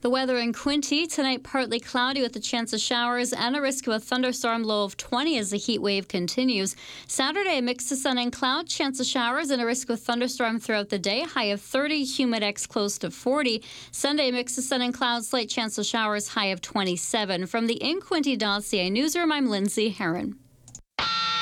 The weather in Quinte tonight, partly cloudy with a chance of showers and a risk of a thunderstorm, low of 20 as the heat wave continues. Saturday, a mix of sun and cloud, chance of showers and a risk of thunderstorm throughout the day, high of 30, humidex close to 40. Sunday, a mix of sun and cloud, slight chance of showers, high of 27. From the InQuinte.ca newsroom, I'm Lindsay Heron.